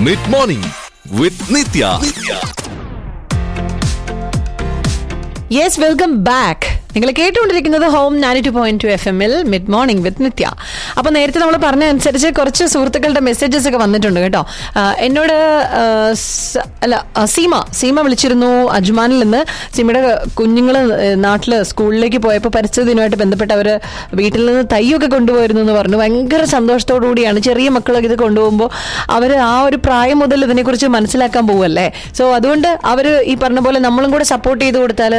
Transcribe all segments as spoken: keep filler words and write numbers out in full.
Mid morning വിത്ത് നിത്യ. Yes, welcome back. നിങ്ങൾ കേട്ടുകൊണ്ടിരിക്കുന്നത് home ninety two point two F എമ്മിൽ mid morning വിത്ത് നിത്യ. അപ്പൊ നേരത്തെ നമ്മൾ പറഞ്ഞ അനുസരിച്ച് കുറച്ച് സുഹൃത്തുക്കളുടെ മെസ്സേജസ് ഒക്കെ വന്നിട്ടുണ്ട് കേട്ടോ. എന്നോട് അല്ല സീമ സീമ വിളിച്ചിരുന്നു അജ്മാനിൽ നിന്ന്. സീമയുടെ കുഞ്ഞുങ്ങൾ നാട്ടില് സ്കൂളിലേക്ക് പോയപ്പോൾ പരിസ്ഥിതി ദിനമായിട്ട് ബന്ധപ്പെട്ട് അവര് വീട്ടിൽ നിന്ന് തൈയൊക്കെ കൊണ്ടുപോയിരുന്നു എന്ന് പറഞ്ഞു. ഭയങ്കര സന്തോഷത്തോടു കൂടിയാണ്. ചെറിയ മക്കളൊക്കെ ഇത് കൊണ്ടുപോകുമ്പോൾ അവര് ആ ഒരു പ്രായം മുതൽ ഇതിനെക്കുറിച്ച് മനസ്സിലാക്കാൻ പോവല്ലേ. സോ അതുകൊണ്ട് അവര് ഈ പറഞ്ഞ പോലെ നമ്മളും കൂടെ സപ്പോർട്ട് ചെയ്ത് കൊടുത്താൽ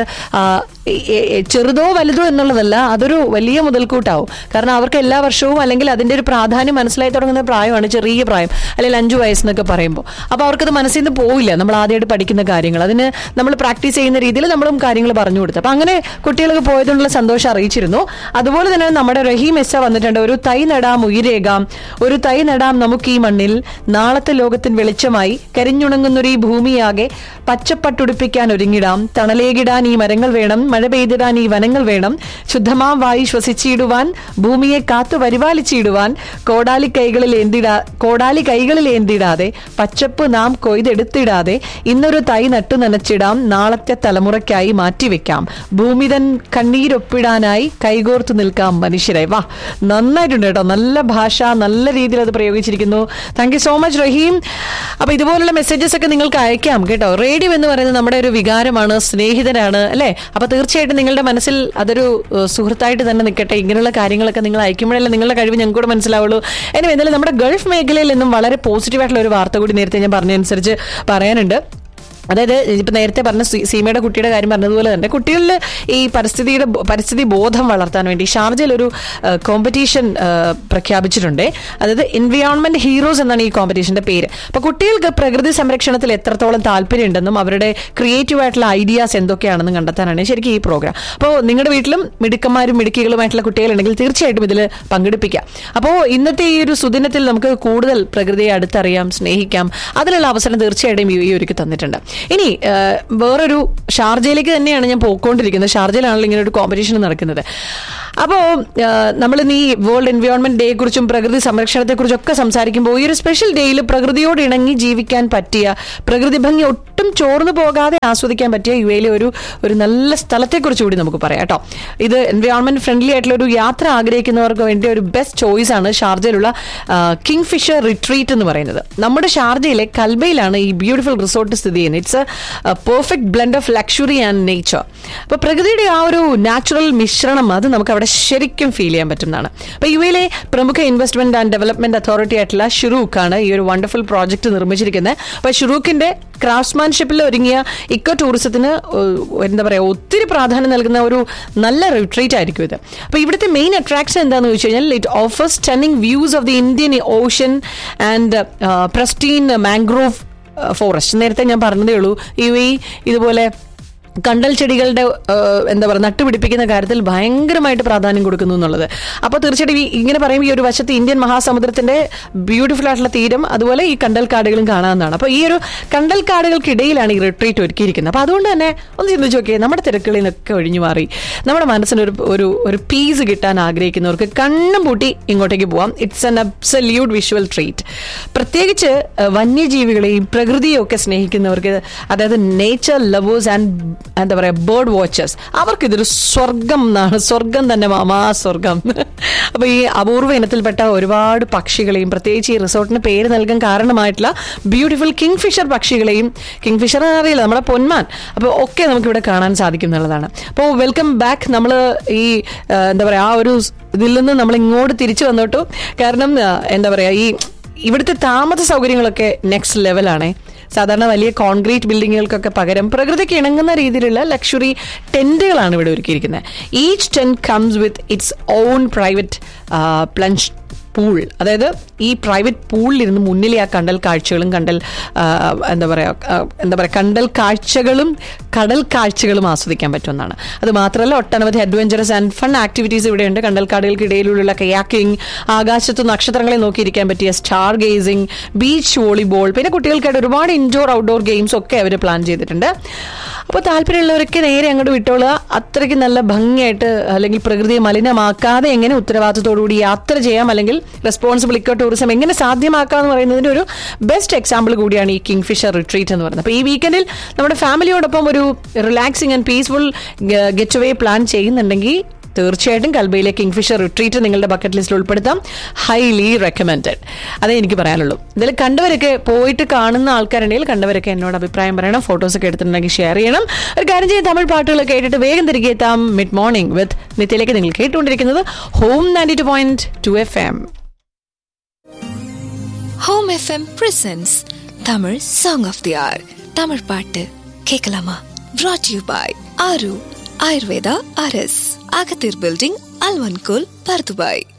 ചെറുതോ വലുതോ എന്നുള്ളതല്ല, അതൊരു വലിയ മുതൽക്കൂട്ടാവും. കാരണം അവർക്ക് എല്ലാ വർഷവും അല്ലെങ്കിൽ അതിന്റെ ഒരു പ്രാധാന്യം മനസ്സിലായി തുടങ്ങുന്ന പ്രായമാണ് ചെറിയ പ്രായം, അല്ലെങ്കിൽ അഞ്ചു വയസ്സെന്നൊക്കെ പറയുമ്പോൾ. അപ്പൊ അവർക്കത് മനസ്സിൽ നിന്ന് പോവില്ല. നമ്മൾ ആദ്യമായിട്ട് പഠിക്കുന്ന കാര്യങ്ങൾ അതിന് നമ്മൾ പ്രാക്ടീസ് ചെയ്യുന്ന രീതിയിൽ നമ്മളും കാര്യങ്ങൾ പറഞ്ഞു കൊടുത്തു. അപ്പൊ അങ്ങനെ കുട്ടികൾക്ക് പോയതിനുള്ള സന്തോഷം അറിയിച്ചിരുന്നു. അതുപോലെ തന്നെ നമ്മുടെ റഹീം എസ്സ വന്നിട്ടുണ്ട്. ഒരു തൈ നടാം ഉയിരേകാം, ഒരു തൈ നടാം നമുക്ക് ഈ മണ്ണിൽ, നാളത്തെ ലോകത്തിന് വെളിച്ചമായി കരിഞ്ഞുണങ്ങുന്നൊരു ഈ ഭൂമിയാകെ പച്ചപ്പട്ടുടിപ്പിക്കാൻ ഒരുങ്ങിടാം, തണലേകിടാൻ ഈ മരങ്ങൾ വേണം, മഴ പെയ്തിടാൻ ഈ വനങ്ങൾ വേണം, ശുദ്ധമാം വായു ശ്വസിച്ചിടുവാൻ, ഭൂമിയെ കാത്തു പരിപാലിച്ചിടുവാൻ, കോടാലി കൈകളിൽ ഏന്തിടാ കോടാലി കൈകളിൽ ഏന്തിടാതെ പച്ചപ്പ് നാം കൊയ്തെടുത്തിടാതെ ഇന്നൊരു തൈ നട്ടു നനച്ചിടാം, നാളത്തെ തലമുറയ്ക്കായി മാറ്റിവെക്കാം, ഭൂമിതൻ കണ്ണീരൊപ്പിടാനായി കൈകോർത്തു നിൽക്കാം മനുഷ്യരെ. വാ, നന്നായിട്ടുണ്ട് കേട്ടോ. നല്ല ഭാഷ, നല്ല രീതിയിൽ അത് പ്രയോഗിച്ചിരിക്കുന്നു. താങ്ക് യു സോ മച്ച് റഹീം. അപ്പൊ ഇതുപോലുള്ള മെസ്സേജസ് ഒക്കെ നിങ്ങൾക്ക് അയക്കാം കേട്ടോ. റേഡിയോ എന്ന് പറയുന്നത് നമ്മുടെ ഒരു വികാരമാണ്, സ്നേഹിതനാണ് അല്ലെ. അപ്പൊ തീർച്ചയായിട്ടും നിങ്ങളുടെ മനസ്സിൽ അതൊരു സുഹൃത്തായിട്ട് തന്നെ നിൽക്കട്ടെ. ഇങ്ങനെയുള്ള കാര്യങ്ങളൊക്കെ നിങ്ങൾ അയക്കുമ്പോഴല്ലേ നിങ്ങളുടെ കഴിവ് ഞങ്ങൾക്ക് കൂടെ മനസ്സിലാവുള്ളൂ. ഇനി എന്തായാലും നമ്മുടെ ഗൾഫ് മേഖലയിൽ നിന്നും വളരെ പോസിറ്റീവായിട്ടുള്ള ഒരു വാർത്ത കൂടി നേരത്തെ ഞാൻ പറഞ്ഞതനുസരിച്ച് പറയാനുണ്ട്. അതായത് ഇപ്പൊ നേരത്തെ പറഞ്ഞ സീമയുടെ കുട്ടിയുടെ കാര്യം പറഞ്ഞതുപോലെ തന്നെ കുട്ടികളിൽ ഈ പരിസ്ഥിതിയുടെ പരിസ്ഥിതി ബോധം വളർത്താൻ വേണ്ടി ഷാർജയിൽ ഒരു കോമ്പറ്റീഷൻ പ്രഖ്യാപിച്ചിട്ടുണ്ട്. അതായത് എൻവയോൺമെന്റ് ഹീറോസ് എന്നാണ് ഈ കോമ്പറ്റീഷന്റെ പേര്. അപ്പൊ കുട്ടികൾക്ക് പ്രകൃതി സംരക്ഷണത്തിൽ എത്രത്തോളം താല്പര്യം ഉണ്ടെന്നും അവരുടെ ക്രിയേറ്റീവ് ആയിട്ടുള്ള ഐഡിയാസ് എന്തൊക്കെയാണെന്നും കണ്ടെത്താനാണ് ശരിക്കും ഈ പ്രോഗ്രാം. അപ്പോൾ നിങ്ങളുടെ വീട്ടിലും മിടുക്കന്മാരും മിടുക്കികളുമായിട്ടുള്ള കുട്ടികളുണ്ടെങ്കിൽ തീർച്ചയായിട്ടും ഇതിൽ പങ്കെടുപ്പിക്കാം. അപ്പോൾ ഇന്നത്തെ ഈ ഒരു സുദിനത്തിൽ നമുക്ക് കൂടുതൽ പ്രകൃതിയെ അടുത്തറിയാം, സ്നേഹിക്കാം. അതിനുള്ള അവസരം തീർച്ചയായിട്ടും യു എ ഒരുക്കി തന്നിട്ടുണ്ട്. ഇനി വേറൊരു ഷാർജയിലേക്ക് തന്നെയാണ് ഞാൻ പോയിക്കൊണ്ടിരിക്കുന്നത്. ഷാർജയിലാണല്ലോ ഇങ്ങനെ ഒരു കോമ്പറ്റീഷൻ നടക്കുന്നത്. അപ്പോൾ നമ്മൾ ഈ വേൾഡ് എൻവയോൺമെന്റ് ഡേയെ കുറിച്ചും പ്രകൃതി സംരക്ഷണത്തെക്കുറിച്ചും ഒക്കെ സംസാരിക്കുമ്പോൾ ഈ ഒരു സ്പെഷ്യൽ ഡേയിൽ പ്രകൃതിയോട് ഇണങ്ങി ജീവിക്കാൻ പറ്റിയ, പ്രകൃതി ഭംഗി ഒട്ടും ചോർന്നു പോകാതെ ആസ്വദിക്കാൻ പറ്റിയ യു എയിലെ ഒരു ഒരു നല്ല സ്ഥലത്തെക്കുറിച്ച് കൂടി നമുക്ക് പറയാം കേട്ടോ. ഇത് എൻവയോൺമെന്റ് ഫ്രണ്ട്ലി ആയിട്ടുള്ള ഒരു യാത്ര ആഗ്രഹിക്കുന്നവർക്ക് വേണ്ടി ഒരു ബെസ്റ്റ് ചോയ്സ് ആണ് ഷാർജയിലുള്ള കിങ് ഫിഷർ റിട്രീറ്റ് എന്ന് പറയുന്നത്. നമ്മുടെ ഷാർജയിലെ കൽബയിലാണ് ഈ ബ്യൂട്ടിഫുൾ റിസോർട്ട് സ്ഥിതി ചെയ്യുന്നത്. It's A perfect blend of luxury and nature. അപ്പൊ പ്രകൃതിയുടെ ആ ഒരു നാച്ചുറൽ മിശ്രണം അത് നമുക്ക് അവിടെ ശരിക്കും ഫീൽ ചെയ്യാൻ പറ്റുന്നതാണ്. അപ്പൊ യു എയിലെ പ്രമുഖ ഇൻവെസ്റ്റ്മെന്റ് ആൻഡ് ഡെവലപ്മെന്റ് അതോറിറ്റി ആയിട്ടുള്ള ഷിറൂക്ക് ആണ് ഈ ഒരു വണ്ടർഫുൾ പ്രോജക്ട് നിർമ്മിച്ചിരിക്കുന്നത്. അപ്പൊ ഷിറൂക്കിന്റെ ക്രാഫ്റ്റ്സ്മാൻഷിപ്പിൽ ഒരുങ്ങിയ ഇക്കോ ടൂറിസത്തിന് എന്താ പറയാ ഒത്തിരി പ്രാധാന്യം നൽകുന്ന ഒരു നല്ല റിട്രീറ്റ് ആയിരിക്കും ഇത്. അപ്പൊ ഇവിടുത്തെ മെയിൻ അട്രാക്ഷൻ എന്താണെന്ന് വെച്ച് കഴിഞ്ഞാൽ it offers stunning views of the Indian ocean and പ്രസ്റ്റീൻ mangrove forest. നേരത്തെ ഞാൻ പറഞ്ഞതേ ഉള്ളൂ, യു എ ഇതുപോലെ കണ്ടൽ ചെടികളുടെ എന്താ പറയുക നട്ടുപിടിപ്പിക്കുന്ന കാര്യത്തിൽ ഭയങ്കരമായിട്ട് പ്രാധാന്യം കൊടുക്കുന്നു എന്നുള്ളത്. അപ്പോൾ തീർച്ചയായിട്ടും ഈ ഇങ്ങനെ പറയുമ്പോൾ ഈ ഒരു വശത്ത് ഇന്ത്യൻ മഹാസമുദ്രത്തിന്റെ ബ്യൂട്ടിഫുൾ ആയിട്ടുള്ള തീരം, അതുപോലെ ഈ കണ്ടൽ കാടുകളും കാണാവുന്നതാണ്. അപ്പോൾ ഈ ഒരു കണ്ടൽ കാടുകൾക്കിടയിലാണ് ഈ റിട്രീറ്റ് ഒരുക്കിയിരിക്കുന്നത്. അപ്പോൾ അതുകൊണ്ട് തന്നെ ഒന്ന് ചിന്തിച്ച് നോക്കിയേ, നമ്മുടെ തിരക്കുകളിൽ നിന്നൊക്കെ ഒഴിഞ്ഞു മാറി നമ്മുടെ മനസ്സിനൊരു ഒരു ഒരു പീസ് കിട്ടാൻ ആഗ്രഹിക്കുന്നവർക്ക് കണ്ണും പൂട്ടി ഇങ്ങോട്ടേക്ക് പോവാം. It's an absolute visual treat. പ്രത്യേകിച്ച് വന്യജീവികളെയും പ്രകൃതിയും ഒക്കെ സ്നേഹിക്കുന്നവർക്ക്, അതായത് നേച്ചർ ലവേഴ്സ് ആൻഡ് എന്താ പറയാ ബേർഡ് വാച്ചേഴ്സ്, അവർക്ക് ഇതൊരു സ്വർഗം എന്നാണ്. സ്വർഗം തന്നെ മാമാ സ്വർഗം. അപ്പൊ ഈ അപൂർവ ഇനത്തിൽപ്പെട്ട ഒരുപാട് പക്ഷികളെയും, പ്രത്യേകിച്ച് ഈ റിസോർട്ടിന് പേര് നൽകാൻ കാരണമായിട്ടുള്ള ബ്യൂട്ടിഫുൾ കിങ് ഫിഷർ പക്ഷികളെയും, കിങ് ഫിഷർ എന്നറിയില്ല നമ്മുടെ പൊന്മാൻ, അപ്പോൾ ഒക്കെ നമുക്കിവിടെ കാണാൻ സാധിക്കും എന്നുള്ളതാണ്. അപ്പോൾ വെൽക്കം ബാക്ക്. നമ്മൾ ഈ എന്താ പറയാ ആ ഒരു ഇതിൽ നിന്ന് നമ്മൾ ഇങ്ങോട്ട് തിരിച്ചു വന്നോട്ടു. കാരണം എന്താ പറയാ ഈ ഇവിടുത്തെ താമസ സൗകര്യങ്ങളൊക്കെ നെക്സ്റ്റ് ലെവലാണേ. സാധാരണ വലിയ കോൺക്രീറ്റ് ബിൽഡിങ്ങുകൾക്കൊക്കെ പകരം പ്രകൃതിക്ക് ഇണങ്ങുന്ന രീതിയിലുള്ള ലക്ഷറി ടെന്റുകളാണ് ഇവിടെ ഒരുക്കിയിരിക്കുന്നത്. Each tent comes with its on private plunge pool. അതായത് ഈ പ്രൈവറ്റ് പൂളിലിരുന്ന് മുന്നിലെ ആ കണ്ടൽ കാഴ്ചകളും കണ്ടൽ എന്താ പറയുക എന്താ പറയുക കണ്ടൽ കാഴ്ചകളും കടൽ കാഴ്ചകളും ആസ്വദിക്കാൻ പറ്റുമെന്നാണ്. അത് മാത്രമല്ല ഒട്ടനവധി അഡ്വഞ്ചറസ് ആൻഡ് ഫൺ ആക്ടിവിറ്റീസ് ഇവിടെയുണ്ട്. കണ്ടൽക്കാടുകൾക്കിടയിലുള്ള കയാക്കിംഗ്, ആകാശത്ത് നക്ഷത്രങ്ങളെ നോക്കിയിരിക്കാൻ പറ്റിയ സ്റ്റാർ ഗേസിംഗ്, ബീച്ച് വോളിബോൾ, പിന്നെ കുട്ടികൾക്കായിട്ട് ഒരുപാട് ഇൻഡോർ ഔട്ട്ഡോർ ഗെയിംസ് ഒക്കെ അവർ പ്ലാൻ ചെയ്തിട്ടുണ്ട്. അപ്പോൾ താല്പര്യമുള്ളവരൊക്കെ നേരെ അങ്ങോട്ട് വിട്ടോളുക. അത്രയ്ക്ക് നല്ല ഭംഗിയായിട്ട് അല്ലെങ്കിൽ പ്രകൃതിയെ മലിനമാക്കാതെ എങ്ങനെ ഉത്തരവാദിത്തത്തോടുകൂടി യാത്ര ചെയ്യാം, അല്ലെങ്കിൽ റെസ്പോൺസിബിൾ ഇക്കോ ടൂറിസം എങ്ങനെ സാധ്യമാക്കാം എന്ന് പറയുന്നതിന്റെ ഒരു ബെസ്റ്റ് എക്സാമ്പിൾ കൂടിയാണ് ഈ കിങ് ഫിഷർ റിട്രീറ്റ് എന്ന് പറയുന്നത്. അപ്പോൾ ഈ വീക്കെൻഡിൽ നമ്മുടെ ഫാമിലിയോടൊപ്പം ഒരു relaxing and peaceful get away plan ചെയ്യുന്നുണ്ടെങ്കിൽ തീർച്ചയായിട്ടും കൽബയിലെ കിങ് ഫിഷർ റിട്രീറ്റ് നിങ്ങളുടെ ബക്കറ്റ് ലിസ്റ്റിൽ ഉൾപ്പെടുത്താം. Highly recommended. അതേ എനിക്ക് പറയാനുള്ളൂ. ഇതിൽ കണ്ടവരൊക്കെ പോയിട്ട് കാണുന്ന ആൾക്കാരുണ്ടെങ്കിൽ കണ്ടവരൊക്കെ എന്നോട് അഭിപ്രായം പറയണം, ഫോട്ടോസൊക്കെ എടുത്തിട്ടുണ്ടെങ്കിൽ ഷെയർ ചെയ്യണം. ഒരു കാര്യം ചെയ്ത് തമിഴ് പാട്ടുകൾ കേട്ടിട്ട് വേഗം തിരികെ എത്താം. മിഡ് മോർണിംഗ് വിത്ത് നിത്യയിലേക്ക് നിങ്ങൾ കേട്ടുകൊണ്ടിരിക്കുന്നത് home ninety two point two F M. Home FM presence Tamil song of they are. Tamil பாட்டு கேட்கலாமா? brought யூ பாய் ஆரு ஆயுர்வேதா ஆர்எஸ், அகத்தீர் பில்டிங், அல்வன்கோல், பர்துபாய்.